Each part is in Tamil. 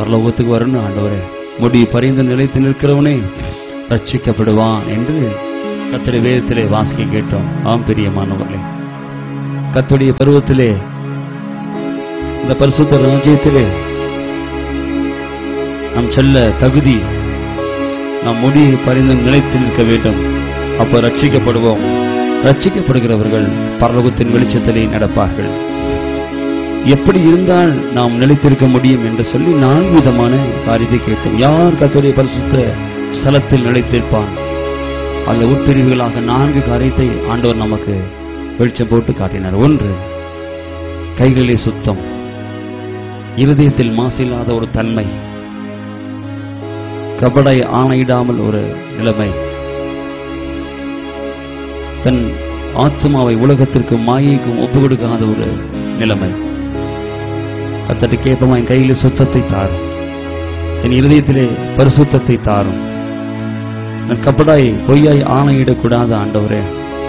பரலோகத்துக்கு வரணும் ஆண்டவரே. முடி பரிந்து நிலைத்து நிற்கிறவனே ரட்சிக்கப்படுவான் என்று கர்த்தருடைய வேதத்திலே வாசிக்க கேட்டோம். ஆம் பிரியமானவர்களே, கர்த்தருடைய பருவத்திலே, இந்த பரிசுத்த ராஜ்யத்திலே நாம் செல்ல தகுதி, நாம் முடி பரிந்து நிலைத்து நிற்க வேண்டும். அப்ப ரட்சிக்கப்படுவோம். ரட்சிக்கப்படுகிறவர்கள் பரலோகத்தின் வெளிச்சத்திலே நடப்பார்கள். எப்படி இருந்தால் நாம் நிலைத்திருக்க முடியும் என்று சொல்லி 4 விதமான காரியத்தை கேட்டோம். யார் கர்த்தருடைய பரிசுத்த ஸ்தலத்தில் நிலைத்திருப்பான்? அந்த உட்பிரிவுகளாக 4 காரியத்தை ஆண்டவர் நமக்கு வெளிச்சம் போட்டு காட்டினார். 1, கைகளிலே சுத்தம், இருதயத்தில் மாசில்லாத ஒரு தன்மை, கபடை ஆணையிடாமல் ஒரு நிலைமை, தன் ஆத்மாவை உலகத்திற்கு மாயைக்கும் ஒப்பு கொடுக்காத ஒரு நிலைமை. கர்த்தருக்கு கேட்போமா, என் கையிலே சுத்தத்தை தாரும், என் இருதயத்திலே பரிசுத்தத்தை தாரும், நான் கபடாய் பொய்யாய் ஆணையிடக்கூடாது ஆண்டவரே,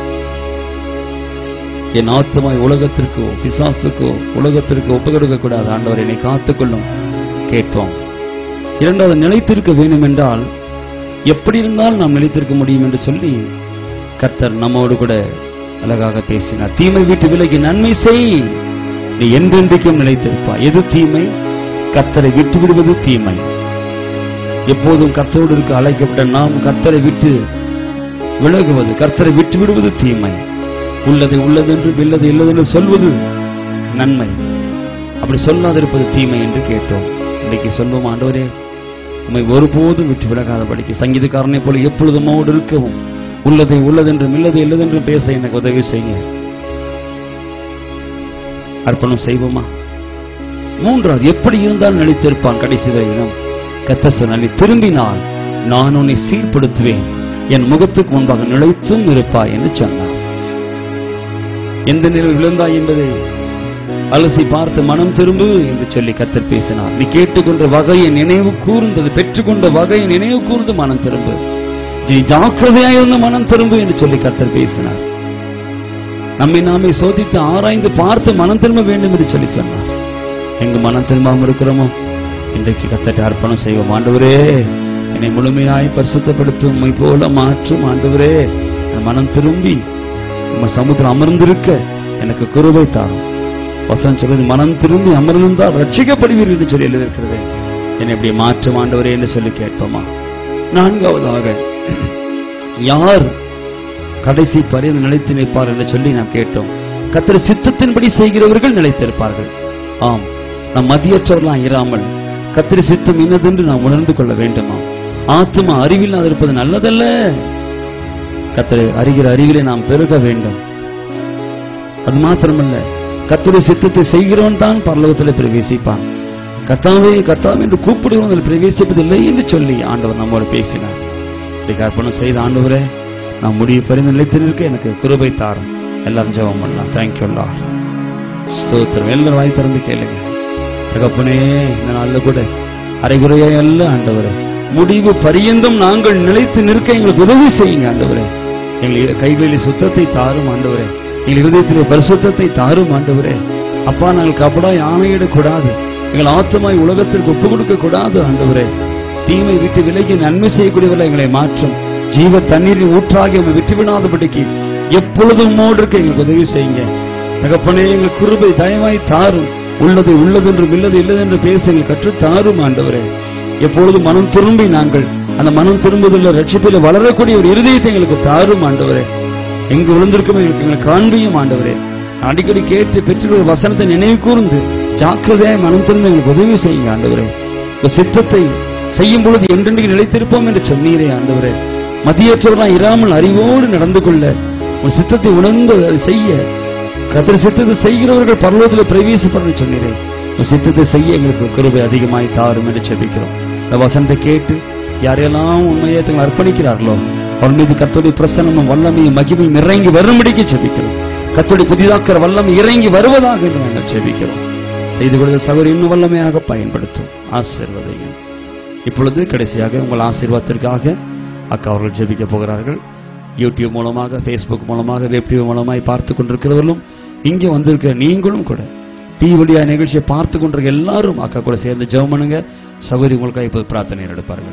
என் ஆத்மாவை உலகத்திற்கோ பிசாசுக்கோ உலகத்திற்கு ஒப்பு கொடுக்க கூடாது ஆண்டவரே, என்னை காத்துக்கொள்ளும் கேட்போம். 2வது, நிலைத்திருக்க வேண்டும் என்றால் எப்படி இருந்தால் நாம் நிலைத்திருக்க முடியும் என்று சொல்லி கர்த்தர் நம்மோடு கூட அழகாக பேசினார். தீமை விட்டு விலகி நன்மை செய், நீ என்றென்றைக்கும் நிலைத்திருப்பாய். எது தீமை? கர்த்தரை விட்டு விடுவது தீமை. எப்போதும் கர்த்தரோடு இருக்க அழைக்கப்பட்ட நாம் கர்த்தரை விட்டு விலகுவது, கர்த்தரை விட்டு விடுவது தீமை. உள்ளதை உள்ளதென்று இல்லது இல்லதென்று சொல்வது நன்மை. அப்படி சொல்லாதிருப்பது தீமை என்று கேட்டோம். இன்னைக்கு சொல்வோம், ஆண்டவரே உம்மை ஒருபோதும் விட்டு விலகாதபடிக்கு சங்கீதக்காரனை போல எப்பொழுதும் மோடு இருக்கவும், உள்ளதை உள்ளதென்றும் இல்லது இல்லதென்றும் பேச எனக்கு உதவி செய்யுங்க. அர்ப்பணம் செய்வோமா? 3வது, எப்படி இருந்தால் நிலைத்திருப்பான் கடைசி வரையிலும்? கர்த்தர் சொன்னார், திரும்பினால் நான் உன்னை சீர்படுத்துவேன், என் முகத்துக்கு முன்பாக நிலைத்தும் இருப்பாய் என்று சொன்னார். எந்த நிலையில் விழுந்தாய் என்பதை அலசி பார்த்து மனம் திரும்பு என்று சொல்லி கர்த்தர் பேசினார். நீ கேட்டுக்கொண்ட வகையை நினைவு கூர்ந்தது, பெற்றுக்கொண்ட வகையை நினைவு கூர்ந்து மனம் திரும்பு, நீ ஜாக்கிரதையாயிருந்த மனம் திரும்பு என்று சொல்லி கர்த்தர் பேசினார். நம்மை நாமே சோதித்து ஆராய்ந்து பார்த்து மனம் திரும்ப வேண்டும் என்று சொல்லி சொன்னார். எங்கு மனம் திரும்பாமல் இருக்கிறோமோ இன்றைக்கு கர்த்தருக்கு அர்ப்பணம் செய்வோம். ஆண்டவரே என்னை முழுமையாய் பரிசுத்தப்படுத்தும், உம்மை போல மாற்றும் ஆண்டவரே. மனம் திரும்பி உம்மை சமுத்திரம் அமர்ந்திருக்க எனக்கு கிருபை தாரும். வசனம் சொல்றது, மனம் திரும்பி அமர்ந்தால் ரட்சிக்கப்படுவீர்கள் என்று சொல்லி எழுதியிருக்கிறது. என்னை இப்படி மாற்றும் ஆண்டவரே என்று சொல்லி கேட்போமா? 4வதாக, யார் கடைசி பரிந்து நிலைத்து நிற்பார் என்று சொல்லி நாம் கேட்டோம். கர்த்தர் சித்தத்தின்படி செய்கிறவர்கள் நிலைத்திருப்பார்கள். ஆம், நாம் மதியற்றவர்களாக இராமல் கர்த்தர் சித்தம் இன்னதென்று நாம் உணர்ந்து கொள்ள வேண்டுமா? ஆத்துமா அறிவில்லாத இருப்பது நல்லதல்ல. கர்த்தரை அறிகிற அறிவிலே நாம் பெருக வேண்டும். அது மாத்திரமல்ல, கர்த்தருடைய சித்தத்தை செய்கிறவன் தான் பரலோகத்தில் பிரவேசிப்பான். கர்த்தாவே கர்த்தாவே என்று கூப்பிடுவதில் பிரவேசிப்பதில்லை என்று சொல்லி ஆண்டவர் நம்மோடு பேசினார். அர்ப்பணம் செய்த ஆண்டவரே, நான் முடிவு பரிந்து நிலைத்து நிற்க எனக்கு கிருபை தாரும். எல்லாரும் ஜெபம் பண்ணலாம். Thank you Lord. ஸ்தோத்திரம். எல்லாரும் வாய் திறந்து கேளுங்க. தகப்பனே, இந்த நாள்ல கூட அரைகுறையா அல்ல ஆண்டவரே, முடிவு பரியந்தம் நாங்கள் நிலைத்து நிற்க எங்களுக்கு உதவி செய்யுங்க ஆண்டவரே. எங்கள் கைகளில் சுத்தத்தை தாரும் ஆண்டவரே, எங்கள் இருதயத்திலே பரிசுத்தத்தை தாரும் ஆண்டவரே. அப்பா, நாங்கள் கபடாய் ஆணையிடக்கூடாது, எங்கள் ஆத்மாய் உலகத்திற்கு ஒப்பு கொடுக்க கூடாது ஆண்டவரே. தீமை விட்டு விலகி நன்மை செய்யக்கூடியவர்கள் எங்களை மாற்றும். ஜீவ தண்ணீரின் ஊற்றாகி உங்களை விட்டுவிடாதபடிக்கு எப்பொழுதும் இருக்க எங்களுக்கு உதவி செய்யுங்க தகப்பனே. எங்கள் கிருபை தயவாய் தாரும். உள்ளதை உள்ளதென்றும் இல்லது இல்லதென்று பேச எங்கள் கற்று தாரும் ஆண்டவரே. எப்பொழுதும் மனம் திரும்பி நாங்கள் அந்த மனம் திரும்புவதில் ரட்சிப்பில் வளரக்கூடிய ஒரு இருதயத்தை எங்களுக்கு தாரும் ஆண்டவரே. எங்கு விழுந்திருக்கும் எங்களுக்கு காண்பியும் ஆண்டவரே. அடிக்கடி கேட்டு பெற்ற வசனத்தை நினைவு கூர்ந்து ஜாக்கிரதையாய் மனம் திரும்ப எங்களுக்கு உதவி செய்யுங்க ஆண்டவரே. சித்தத்தை செய்யும் பொழுது என்றென்றைக்கு நிலைத்திருப்போம் என்று சொன்னீரே ஆண்டவரே. மதியற்றவர்களாக இராமல் அறிவோடு நடந்து கொள்ள, ஒரு சித்தத்தை உணர்ந்து அதை செய்ய, கர்த்தர் சித்தத்தை செய்கிறவர்கள் பரலோகத்தில் பிரவேசிப்பார்கள் சொன்னீரே. ஒரு சித்தத்தை செய்ய எங்களுக்கு கிருபை அதிகமாய் தாரும் என்று ஜெபிக்கிறோம். இந்த வசனத்தை கேட்டு யாரெல்லாம் உண்மையை தங்களை அர்ப்பணிக்கிறார்களோ அவர் மீது கர்த்தருடைய பிரசன்னமும் வல்லமையும் மகிமையும் இறங்கி வரும்படிக்கு ஜெபிக்கிறோம். கர்த்தருடைய புதிதாக்கிற வல்லமை இறங்கி வருவதாக என்று நாங்கள் ஜெபிக்கிறோம். செய்து கொடுத்த சகோதரி இன்னும் வல்லமையாக பயன்படுத்தும். ஆசீர்வதியும். இப்பொழுது கடைசியாக உங்கள் ஆசீர்வாதத்திற்காக அக்கா அவர்கள் ஜெபிக்க போகிறார்கள். யூடியூப் மூலமாக, பேஸ்புக் மூலமாக, வெப் டிவி மூலமாய் பார்த்து கொண்டிருக்கிறவர்களும் இங்கே வந்திருக்கிற நீங்களும் கூட டிவியா நிகழ்ச்சியை பார்த்து கொண்டிருக்க எல்லாரும் அக்கா கூட சேர்ந்து ஜெபம் பண்ணுங்க. சகோதரி உங்களுக்காக இப்போது பிரார்த்தனை நடப்பார்கள்.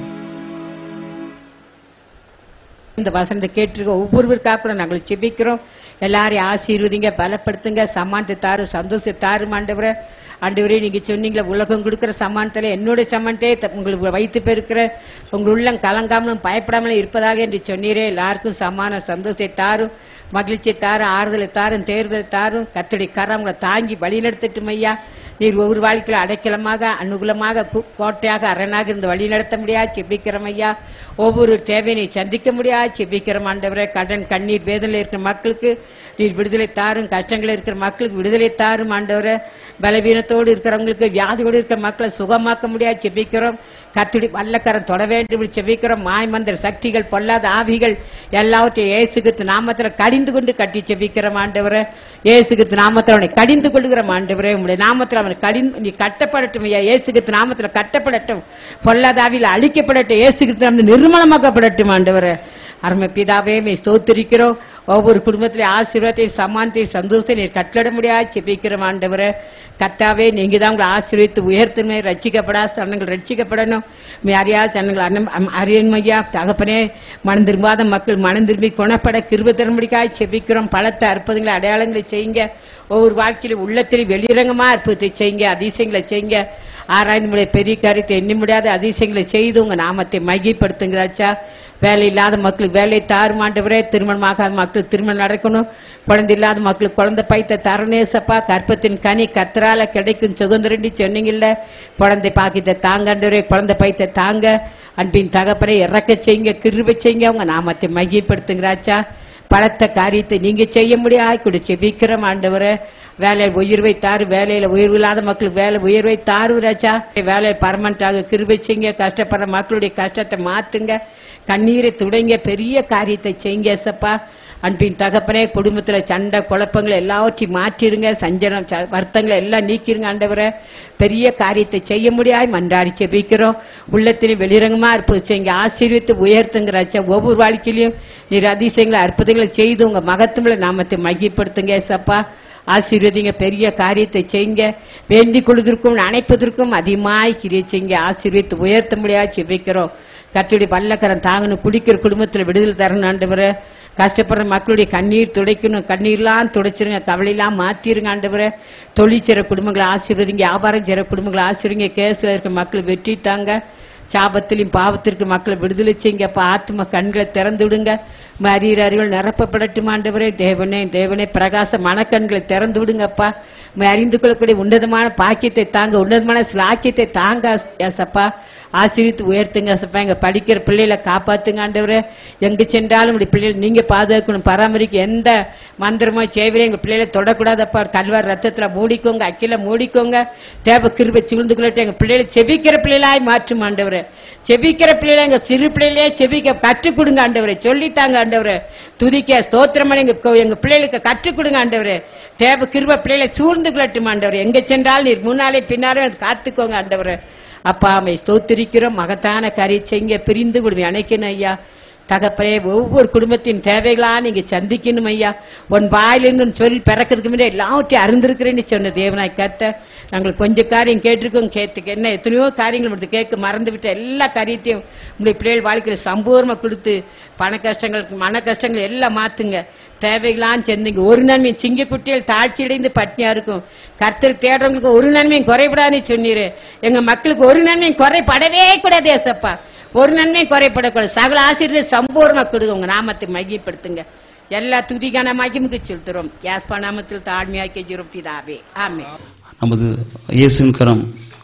இந்த வசனத்தை கேட்டிருக்க ஒவ்வொருவருக்காக கூட நாங்கள் ஜெபிக்கிறோம். எல்லாரையும் ஆசீர்வதிங்க, பலப்படுத்துங்க, சமானத்தை தாரு, சந்தோஷத்தை தாரும் ஆண்டவரே. ஆண்டவரே, நீங்க சொன்னீங்களா உலகம் கொடுக்கிற சமானத்துல என்னுடைய சமானத்தை உங்களுக்கு வைத்து பெருக்கிற உங்கள் உள்ளம் கலங்காமலும் பயப்படாமலும் இருப்பதாக என்று சொன்னீரே. எல்லாருக்கும் சமான சந்தோஷத்தை தாரும், மகிழ்ச்சியை தாரும், ஆறுதலை தாரும், தேர்தலை தாரும். கர்த்தருடைய கரம் உங்களை தாங்கி வழி நடத்தட்டும் ஐயா. நீர் ஒவ்வொரு வாழ்க்கையில அடைக்கலமாக, அனுகூலமாக, கோட்டையாக, அரணாக இருந்து வழி நடத்த முடியாது செபிக்கிறோம் ஐயா. ஒவ்வொரு தேவையை சந்திக்க முடியாது செபிக்கிறோம் ஆண்டவரே. கடன், கண்ணீர், வேதனையில் இருக்கிற மக்களுக்கு நீர் விடுதலை தாரும். கஷ்டங்கள் இருக்கிற மக்களுக்கு விடுதலை தாரும் ஆண்டவரே. பலவீனத்தோடு இருக்கிறவங்களுக்கு, வியாதியோடு இருக்கிற மக்களை சுகமாக்க முடியாது செபிக்கிறோம். கர்த்தருடைய வல்லக்கரம் தொட வேண்டும் செபிக்கிறோம். மாய்மந்திர சக்திகள், பொல்லாத ஆவிகள் எல்லாவற்றையும் இயேசு கிறிஸ்து நாமத்துல கடிந்து கொண்டு கட்டி செபிக்கிறோம் ஆண்டவரே. இயேசு கிறிஸ்து நாமத்துல அவனை கடிந்து கொள்ளுகிறோம் ஆண்டவரே. உங்களுடைய நாமத்துல அவனை கடிந்து நீ கட்டப்படட்டும் ஐயா. இயேசு கிறிஸ்து நாமத்துல கட்டப்படட்டும், பொல்லாத ஆவியில் அழிக்கப்படட்டும், இயேசு கிறிஸ்து நிர்மலமாக்கப்படட்டும் ஆண்டவரே. அருமை பிதாவே, ஸ்தோத்திரிக்கிறோம். ஒவ்வொரு குடும்பத்திலே ஆசீர்வாதத்தை, சமானத்தை, சந்தோஷத்தை நீர் கட்டளை முடியாது செபிக்கிறோம் ஆண்டவரே. கர்த்தாவே, நீங்க தான் உங்களை ஆசீர்வதித்து உயர்த்துமே. ரட்சிக்கப்படாத சனங்கள் ரட்சிக்கப்படணும். அறியாத சனங்கள் அறியன்மையா தகப்பனே. மனம் திரும்பாத மக்கள் மனம் திரும்பி குணப்பட கிருபை தரும்படிக்காய் செபிக்கிறோம். பலத்த அற்புதங்களை, அடையாளங்களை செய்யுங்க. ஒவ்வொரு வாழ்க்கையிலும் உள்ளத்தில் வெளிரங்கமா அற்புதத்தை செய்யுங்க, அதிசயங்களை செய்யுங்க. ஆராய்ந்து முடியாத பெரிய காரியத்தை எண்ணி முடியாத அதிசயங்களை செய்து உங்க நாமத்தை மையப்படுத்துங்கிறாச்சா. வேலை இல்லாத மக்களுக்கு வேலை தாரும் ஆண்டவரே. திருமணமாகாத மக்களுக்கு திருமணம் நடக்கணும். குழந்தை இல்லாத மக்களுக்கு குழந்தை பைத்த தரணேசப்பா. கற்பத்தின் கனி கர்த்தரால கிடைக்கும் சுதந்திரண்டி சொன்னீங்கல்ல. குழந்தை பாக்கியத்தை தாங்க ஆண்டவரே. குழந்தை பைத்த தாங்க. அன்பின் தகப்பனை இறக்க செய்யுங்க, கிருபை செய்யுங்க. உங்க நாமத்தை மையப்படுத்துங்கிறாச்சா. பலத்த காரியத்தை நீங்க செய்ய முடியாது கூட செபிக்கிறோம் ஆண்டவரே. வேலையில் உயர்வை தாரு. வேலையில உயர்வு இல்லாத மக்களுக்கு வேலை உயர்வை தாரு ராஜா. வேலையில் பர்மனண்டாக கிருபை செய்யுங்க. கஷ்டப்படுற மக்களுடைய கஷ்டத்தை மாத்துங்க, கண்ணீரை துடைங்க, பெரிய காரியத்தை செய்யுங்க சப்பா. அன்பின் தகப்பனே, குடும்பத்துல சண்டை குழப்பங்களை எல்லாவற்றையும் மாற்றிருங்க. சஞ்சனம் வருத்தங்களை எல்லாம் நீக்கிருங்க ஆண்டவரே. பெரிய காரியத்தை செய்ய முடியாது மன்றாடி செபிக்கிறோம். உள்ளத்திலையும் வெளிரங்கமா இருப்பது செய்யுங்க. ஆசீர்வித்து உயர்த்துங்கிறாச்சா. ஒவ்வொரு வாழ்க்கையிலையும் நீர் அதிசயங்களை அற்புதங்களை செய்து உங்க மகத்துவங்களை நாமத்தை மையப்படுத்துங்க சப்பா. ஆசீர்வதிங்க, பெரிய காரியத்தை செய்யுங்க. வேண்டிக் கொள்வதற்கும் அணைப்பதற்கும் அதிகமாய் கிரியை செய்யுங்க. ஆசீர்வித்து உயர்த்த முடியாது செபிக்கிறோம். கர்த்தருடைய வல்லக்கரம் தாங்கணும். குடிக்கிற குடும்பத்துல விடுதலை தரணும் ஆண்டவரே. கஷ்டப்படுற மக்களுடைய கண்ணீர் துடைக்கணும். கண்ணீர்லாம் துடைச்சிருங்க, கவலையெல்லாம் மாத்திருங்க ஆண்டவரே. தொழில் செய்ற குடும்பங்களை ஆசீர்வதிங்க. வியாபாரம் செய்ற குடும்பங்களை ஆசீர்வதிங்க. கேஸ்ல இருக்க மக்கள் வெற்றி தாங்க. சாபத்திலையும் பாவத்திற்கு மக்களை விடுதலை செய்யுங்கப்பா. ஆத்ம கண்களை திறந்து விடுங்க. அறிவுகள் நிரப்பப்படட்டும் ஆண்டவரே. தேவனே, தேவனே, பிரகாச மனக்கண்களை திறந்து விடுங்கப்பா. அறிந்து கொள்ளக்கூடிய உன்னதமான பாக்கியத்தை தாங்க, உன்னதமான சிலாக்கியத்தை தாங்க ஏசப்பா. ஆசீர்வித்து உயர்த்துங்க ஏசப்பா. எங்க படிக்கிற பிள்ளைகளை காப்பாத்துங்க ஆண்டவரே. எங்க சென்றாலும் இப்படி பிள்ளைகளை நீங்க பாதுகாக்கணும், பராமரிக்க. எந்த மந்திரமோ சேவையில எங்க பிள்ளைகளை தொடக்கூடாதப்பா. கல்வார் ரத்தத்துல மூடிக்கோங்க, அக்கில மூடிக்கோங்க. தேவ கிருபை சூழ்ந்துக்கொள்ளட்டும். எங்க பிள்ளைகளை செபிக்கிற பிள்ளைகளாய் மாற்றும் ஆண்டவரே. செபிக்கிற பிள்ளைகளை எங்க சிறு பிள்ளைகளே செபிக்க கற்றுக் கொடுங்க ஆண்டவரே. சொல்லித்தாங்க ஆண்டவரே. துதிக்க ஸ்தோத்திரமான எங்க பிள்ளைகளுக்கு கற்றுக் கொடுங்க ஆண்டவரே. தேவ கிருபை பிள்ளைகளை சூழ்ந்து கொள்ளட்டும் ஆண்டவரே. எங்க சென்றாலும் நீர் முன்னாலே பின்னாலே காத்துக்கோங்க ஆண்டவரே. அப்பா, அம்மை ஸ்தோத்திரிக்கிறோம். மகத்தான காரியம் செய்ய பிரிந்து கொடுமை அணைக்கணும் ஐயா. தகப்பனே, ஒவ்வொரு குடும்பத்தின் தேவைகளா நீங்க சந்திக்கணும் ஐயா. உன் வாயிலிருந்து சொல்லி பிறக்கிறதுக்கு முன்னாடி எல்லாவற்றையும் அறிந்திருக்கிறேன்னு சொன்ன தேவனாய் கர்த்த. நாங்கள் கொஞ்சம் காரியம் கேட்டிருக்கோம். கேட்டுக்க என்ன எத்தனையோ காரியங்கள் மட்டும் கேட்க மறந்து விட்ட எல்லா காரியத்தையும் உங்களுடைய பிள்ளைகள் வாழ்க்கையில சம்பூர்ணமா கொடுத்து பண கஷ்டங்கள், மன கஷ்டங்கள் எல்லாம் மாத்துங்க. தேவைகளாம் செந்தீங்க. ஒரு நன்மையும் சிங்க குட்டிகள் தாழ்ச்சி அடைந்து பட்னியா இருக்கும். கர்த்தர் தேடுறவங்களுக்கு ஒரு நன்மையும் குறைபடாதுன்னு சொன்னீரு. எங்க மக்களுக்கு ஒரு நன்மையும் குறைபடவே கூடாது ஏசப்பா. ஒரு நன்மையும் குறைபடக்கூடாது. சகல ஆசீர்வாதத்தை சம்பூர்ணமா கொடுங்க. உங்க நாமத்தை மையப்படுத்துங்க. எல்லா துதிக்கான மகிமுக்கு செலுத்துறோம். யாஸ்பா நாமத்தில் தாழ்மையாக்கி ஜீரோம் பிதாவே, ஆமென். நமது இயேசுவின் கரம்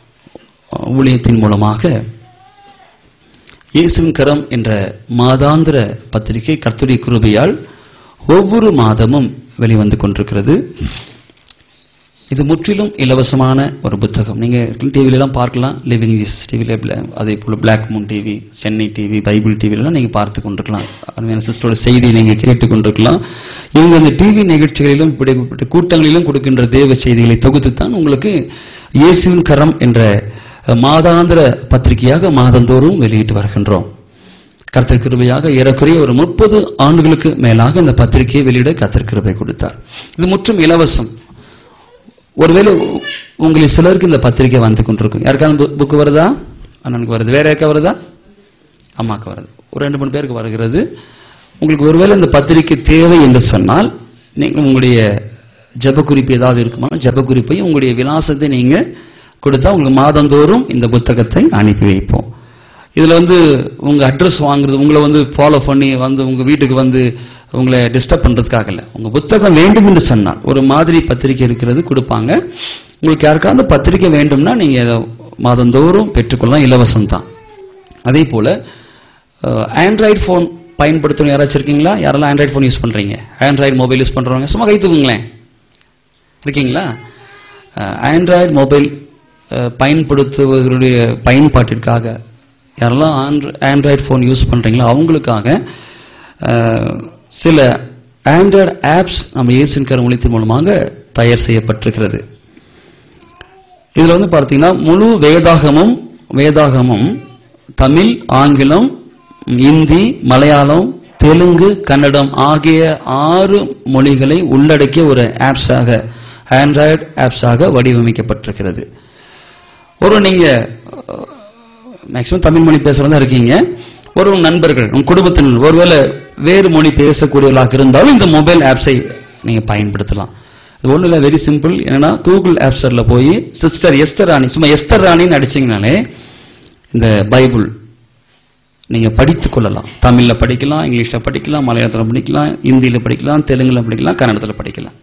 ஊழியத்தின் மூலமாக இயேசுவின் கரம் என்ற மாதாந்திர பத்திரிகை கர்த்தருடைய கிருபையால் ஒவ்வொரு மாதமும் வெளிவந்து கொண்டிருக்கிறது. இது முற்றிலும் இலவசமான ஒரு புத்தகம். நீங்க டிவில எல்லாம் பார்க்கலாம். லிவிங் ஜீசஸ் டிவில, அதே போல black Moon TV, Chennai TV, Bible டிவிலாம் நீங்க பார்த்து கொண்டிருக்கலாம். அருமையான சிஸ்டரோட செய்தியை நீங்க கேட்டுக் கொண்டிருக்கலாம். இவங்க அந்த டிவி நிகழ்ச்சிகளிலும் இப்படிப்பட்ட கூட்டங்களிலும் கொடுக்கின்ற தேவ செய்திகளை தொகுத்துத்தான் உங்களுக்கு இயேசுவின் கரம் என்ற மாதாந்திர பத்திரிகையாக மாதந்தோறும் வெளியிட்டு வருகின்றோம். கர்த்தர் கிருபையாக ஏறக்குறைய ஒரு 30 ஆண்டுகளுக்கு மேலாக இந்த பத்திரிகையை வெளியிட கர்த்தர் கிருபை கொடுத்தார். இது முற்றும் இலவசம். ஒருவேளை உங்களுக்கு சிலருக்கு இந்த பத்திரிக்கை வந்து கொண்டிருக்கும். யாருக்காவது புக்கு வருதா? அண்ணனுக்கு வருது. வேற யாருக்கா வருதா? அம்மாக்கு வருது. ஒரு 2-3 பேருக்கு வருகிறது. உங்களுக்கு ஒருவேளை இந்த பத்திரிக்கை தேவை என்று சொன்னால் நீங்கள் உங்களுடைய ஜெப குறிப்பு ஏதாவது இருக்குமா, ஜெப குறிப்பையும் உங்களுடைய விலாசத்தை நீங்க கொடுத்தா உங்களுக்கு மாதந்தோறும் இந்த புத்தகத்தை அனுப்பி வைப்போம். இதுல உங்க அட்ரஸ் வாங்குறது, உங்களை ஃபாலோ பண்ணி உங்க வீட்டுக்கு உங்களை டிஸ்டர்ப் பண்றதுக்காக இல்ல. உங்க புத்தகம் வேண்டும் என்று சொன்னால் ஒரு மாதிரி பத்திரிக்கை இருக்கிறது கொடுப்பாங்க. உங்களுக்கு யாருக்காவது பத்திரிக்கை வேண்டும்னா நீங்க மாதந்தோறும் பெற்றுக்கொள்ளலாம், இலவசம் தான். அதே போல ஆண்ட்ராய்டு போன் பயன்படுத்தணும் யாராச்சும் இருக்கீங்களா? யாரெல்லாம் ஆண்ட்ராய்டு போன் யூஸ் பண்றீங்க? ஆண்ட்ராய்டு மொபைல் யூஸ் பண்றவங்க சும்மா கை தூக்குங்களேன். இருக்கீங்களா? ஆண்ட்ராய்டு மொபைல் பயன்படுத்துவதனுடைய பயன்பாட்டிற்காக யாரெல்லாம் ஆண்ட்ராய்டு போன் யூஸ் பண்றீங்களோ அவங்களுக்காக சில ஆண்ட்ராய்டு ஆப்ஸ் நம்ம இயேசுவின் கரம் ஊழியத்தின் மூலமாக தயார் செய்யப்பட்டிருக்கிறது. இதுல பார்த்தீங்கன்னா முழு வேதாகமும் தமிழ், ஆங்கிலம், இந்தி, மலையாளம், தெலுங்கு, கன்னடம் ஆகிய 6 மொழிகளை உள்ளடக்கிய ஒரு ஆப்ஸாக, ஆண்ட்ராய்டு ஆப்ஸாக வடிவமைக்கப்பட்டிருக்கிறது. நீங்க மேக்சிமம் தமிழ் மொழி பேசுறதா இருக்கீங்க. ஒரு நண்பர்கள், உங்க குடும்பத்தினர் ஒருவேளை வேறு மொழி பேசக்கூடியவர்களாக இருந்தாலும் இந்த மொபைல் ஆப்ஸை நீங்க பயன்படுத்தலாம். இது ஒண்ணு இல்ல, வெரி சிம்பிள். என்னன்னா கூகுள் ஆப் ஸ்டோர்ல போய் சிஸ்டர் எஸ்தர் ராணி, சும்மா எஸ்தர் ராணின்னு அடிச்சீங்கனாலே இந்த பைபிள் நீங்க படித்துக் கொள்ளலாம். தமிழ்ல படிக்கலாம், இங்கிலீஷ்ல படிக்கலாம், மலையாளத்துல படிக்கலாம், இந்தியில படிக்கலாம், தெலுங்குல படிக்கலாம், கன்னடத்துல படிக்கலாம்.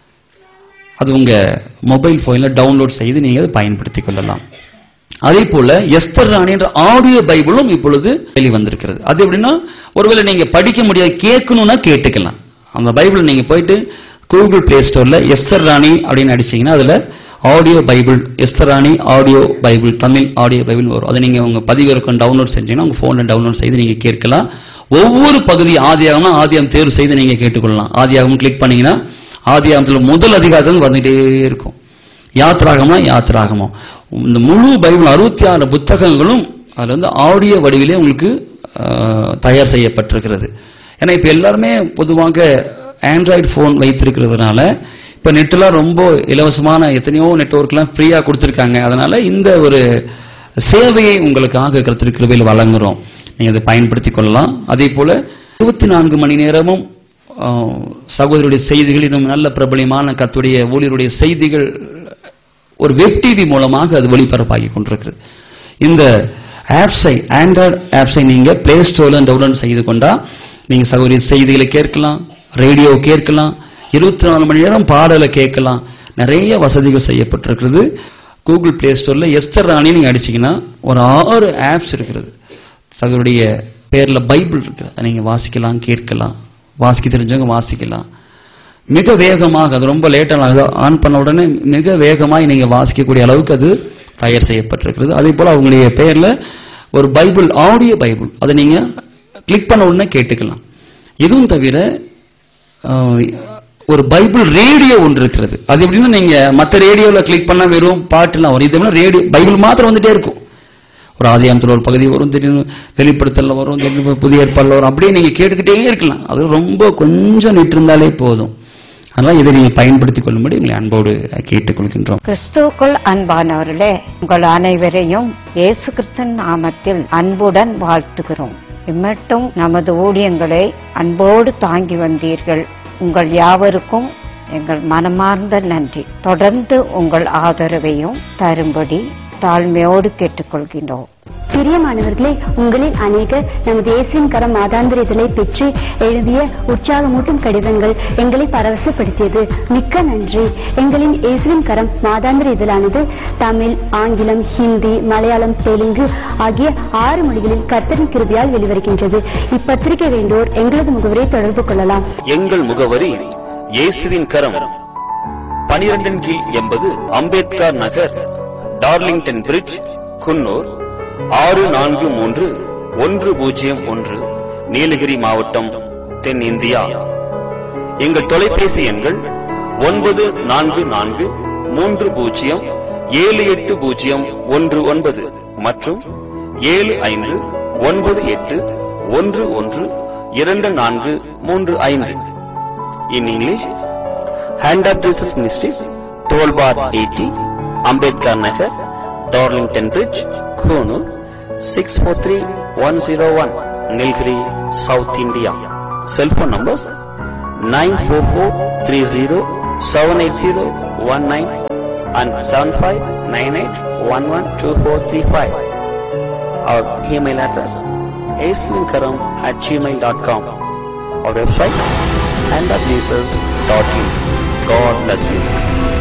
அது உங்க மொபைல் போன்ல டவுன்லோட் செய்து நீங்க அதை பயன்படுத்திக் கொள்ளலாம். அதே போல எஸ்தர் ராணி என்ற ஆடியோ பைபிளும் இப்பொழுது வெளிவந்திருக்கிறது. அது எப்படின்னா, ஒருவேளை நீங்க படிக்க முடியாது, கேட்கணும்னா கேட்டுக்கலாம். அந்த பைபிள் நீங்க போயிட்டு கூகுள் பிளே ஸ்டோர்ல எஸ்தர் ராணி அப்படின்னு அடிச்சீங்கன்னா அதுல ஆடியோ பைபிள், எஸ்தர் ராணி audio Bible, Tamil audio Bible வரும். அதை நீங்க உங்க பதிவிறக்கம் டவுன்லோட் செஞ்சீங்கன்னா உங்க போன்ல டவுன்லோட் செய்து நீங்க கேட்கலாம். ஒவ்வொரு பகுதி ஆதியாகம்னா ஆதியாகம் தேர்வு செய்து நீங்க கேட்டுக்கொள்ளலாம். ஆதியாகம் கிளிக் பண்ணீங்கன்னா ஆதியாகத்துல முதல் அதிகாரத்தில் வந்துட்டே இருக்கும். யாத்ராகமா யாத்ராகமம், இந்த முழு பைபிள் 66 புத்தகங்களும் அதுல ஆடியோ வடிவிலே உங்களுக்கு தயார் செய்யப்பட்டிருக்கிறது. ஏன்னா இப்ப எல்லாருமே பொதுவாக ஆண்ட்ராய்டு போன் வைத்திருக்கிறதுனால இப்ப நெட்லாம் ரொம்ப இலவசமான எத்தனையோ நெட்வொர்க்லாம் ஃப்ரீயா கொடுத்திருக்காங்க. அதனால இந்த ஒரு சேவையை உங்களுக்காக கர்த்தர் கிருபையில் வழங்குறோம். நீங்க அதை பயன்படுத்திக் கொள்ளலாம். அதே போல 24 மணி நேரமும் சகோதரருடைய செய்திகள், இன்னும் நல்ல பிரபலியமான கர்த்தருடைய ஊழியருடைய செய்திகள் ஒரு வெப் டிவி மூலமாக அது ஒளிபரப்பாகி கொண்டிருக்கிறது. இந்த ஆப்ஸை, ஆண்ட்ராய்டு ஆப்ஸை நீங்க பிளே ஸ்டோர்ல டவுன்லோட் செய்து கொண்டா நீங்க சகோதரிய செய்திகளை கேட்கலாம், ரேடியோ கேட்கலாம், 24 மணி நேரம் பாடலை கேட்கலாம். நிறைய வசதிகள் செய்யப்பட்டிருக்கிறது. கூகுள் பிளே ஸ்டோர்ல எஸ்தர் ராணி நீங்க அடிச்சீங்கன்னா ஒரு 6 ஆப்ஸ் இருக்கிறது. சகோதரிய பேர்ல பைபிள் இருக்கு, நீங்க வாசிக்கலாம், கேட்கலாம், வாசிக்க தெரிஞ்சவங்க வாசிக்கலாம். மிக வேகமாக, அது ரொம்ப லேட்டாக ஆன் பண்ண உடனே மிக வேகமாக நீங்க வாசிக்கக்கூடிய அளவுக்கு அது தயார் செய்யப்பட்டிருக்கிறது. அதே போல அவங்களுடைய பெயர்ல ஒரு பைபிள், ஆடியோ பைபிள், அதை நீங்க கிளிக் பண்ண உடனே கேட்டுக்கலாம். இதுவும் தவிர ஒரு பைபிள் ரேடியோ ஒன்று இருக்கிறது. அது எப்படின்னா, நீங்க மற்ற ரேடியோல கிளிக் பண்ணா வெறும் பாட்டுலாம் வரும். இது ரேடியோ பைபிள் மாத்திரம் வந்துட்டே இருக்கும். ஒரு ஆதியாகமத்துல ஒரு பகுதி வரும், திடீர்னு வெளிப்படுத்தல வரும், திடீர்னு புதிய ஏற்பாடுல வரும். அப்படியே நீங்க கேட்டுக்கிட்டே இருக்கலாம். அது ரொம்ப கொஞ்சம் நிட்டு இருந்தாலே போதும். அதனால இதை நீங்க பயன்படுத்திக் கொள்ளும்படி உங்களை அன்போடு கேட்டுக்கொள்கின்றோம். கிறிஸ்துவுக்குள் அன்பானவர்களே, உங்கள் அனைவரையும் இயேசு கிறிஸ்துவின் நாமத்தில் அன்புடன் வாழ்த்துகிறோம். இம்மட்டும் நமது ஊழியங்களை அன்போடு தாங்கி வந்தீர்கள். உங்கள் யாவருக்கும் எங்கள் மனமார்ந்த நன்றி. தொடர்ந்து உங்கள் ஆதரவையும் தரும்படி தாழ்மையோடு கேட்டுக்கொள்கின்றோம். பிரியமானவர்களே, உங்களில் அநேகர் நமது இயேசுவின் கரம் மாதாந்திர இதழை பெற்று எழுதிய உற்சாகமூட்டும் கடிதங்கள் எங்களை பரவசப்படுத்தியது. மிக்க நன்றி. எங்களின் இயேசுவின் கரம் மாதாந்திர இதழானது தமிழ், ஆங்கிலம், ஹிந்தி, மலையாளம், தெலுங்கு ஆகிய 6 மொழிகளில் கர்த்தரின் கிருபையால் வெளிவருகின்றது. இப்பத்திரிகை வேண்டோர் எங்களது முகவரியை தொடர்பு கொள்ளலாம். எங்கள் முகவரி இயேசுவின் கரம், 12 கீழ் 80 அம்பேத்கர் நகர், டார்லிங்டன் பிரிட்ஜ், குன்னூர் 643101, நீலகிரி மாவட்டம், தென் இந்தியா. எங்கள் தொலைபேசி எண்கள் 9443078019 மற்றும் 7598112435. In English, Hand of Jesus Ministries, 12 bar 80, Ambedkar Nagar, Darlington Bridge, Konoor, 643101, Nilgiri, South India. Cell phone numbers 94430-78019 and 7598112435. Our email address asvinkaram@gmail.com. Our website and@jesus.in. God bless you.